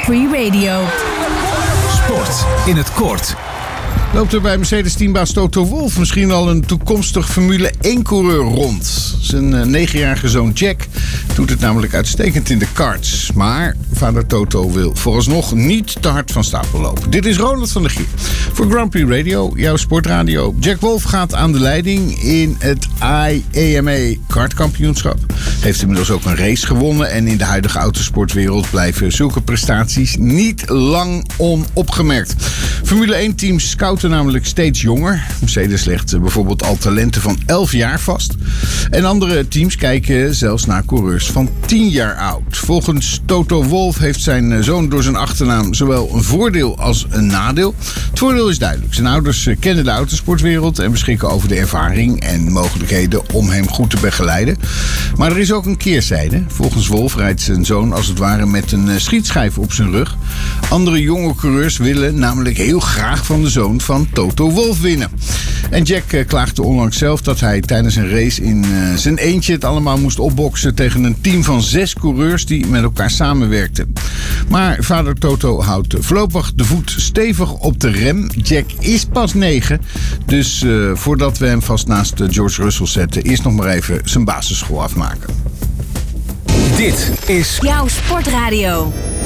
Free Radio. Sport in het kort. Loopt er bij Mercedes-teambaas Toto Wolff misschien al een toekomstig Formule 1-coureur rond? Zijn 9-jarige zoon Jack doet het namelijk uitstekend in de karts. Maar vader Toto wil vooralsnog niet te hard van stapel lopen. Dit is Ronald van der Gier voor Grand Prix Radio, jouw sportradio. Jack Wolff gaat aan de leiding in het IAMA kartkampioenschap. Heeft inmiddels ook een race gewonnen. En in de huidige autosportwereld blijven zulke prestaties niet lang onopgemerkt. Formule 1-teams scouten namelijk steeds jonger. Mercedes legt bijvoorbeeld al talenten van 11 jaar vast. En andere teams kijken zelfs naar coureurs van 10 jaar oud. Volgens Toto Wolff heeft zijn zoon door zijn achternaam zowel een voordeel als een nadeel. Het voordeel is duidelijk. Zijn ouders kennen de autosportwereld en beschikken over de ervaring en mogelijkheden om hem goed te begeleiden. Maar er is ook een keerzijde. Volgens Wolff rijdt zijn zoon als het ware met een schietschijf op zijn rug. Andere jonge coureurs willen namelijk heel graag van de zoon van Toto Wolff winnen. En Jack klaagde onlangs zelf dat hij tijdens een race in zijn eentje het allemaal moest opboksen tegen een team van 6 coureurs die met elkaar samenwerkten. Maar vader Toto houdt voorlopig de voet stevig op de rem. Jack is pas 9, dus voordat we hem vast naast George Russell zetten, eerst nog maar even zijn basisschool afmaken. Dit is jouw sportradio.